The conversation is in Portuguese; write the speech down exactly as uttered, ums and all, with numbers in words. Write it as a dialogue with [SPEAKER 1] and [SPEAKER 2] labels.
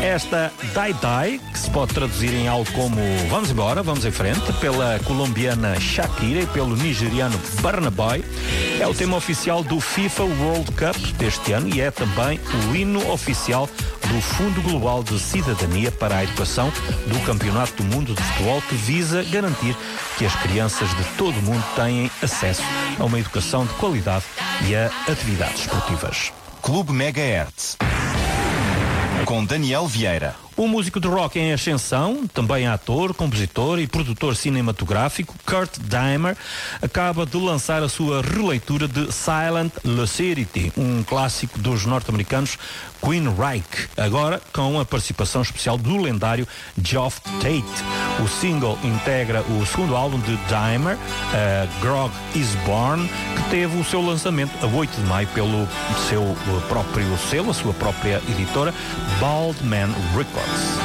[SPEAKER 1] Esta Die Die, que se pode traduzir em algo como vamos embora, vamos em frente, pela colombiana Shakira e pelo nigeriano Burna Boy, é o tema oficial do FIFA World Cup deste ano e é também o hino oficial do Fundo Global de Cidadania para a Educação do Campeonato do Mundo de Futebol, que visa garantir que as crianças de todo o mundo têm acesso a uma educação de qualidade e a atividades esportivas.
[SPEAKER 2] Clube Megahertz, com Daniel Vieira.
[SPEAKER 1] O músico de rock em ascensão, também ator, compositor e produtor cinematográfico, Kurt Dahmer, acaba de lançar a sua releitura de Silent Lucidity, um clássico dos norte-americanos Queensryche, agora com a participação especial do lendário Geoff Tate. O single integra o segundo álbum de Dahmer, uh, Grog is Born, que teve o seu lançamento a oito de maio pelo seu próprio selo, a sua própria editora, Bald Man Records.